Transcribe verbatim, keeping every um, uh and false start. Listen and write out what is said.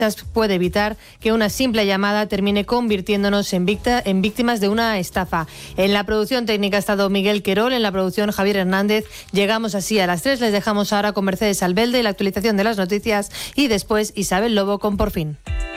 puede evitar que una simple llamada termine convirtiéndonos en, victa, en víctimas de una estafa. En la producción técnica ha estado Miguel Querol, en la producción Javier Hernández. Llegamos así a las tres. Les dejamos ahora con Mercedes Albelde y la actualización de las noticias y después Isabel Lobo con Por Fin.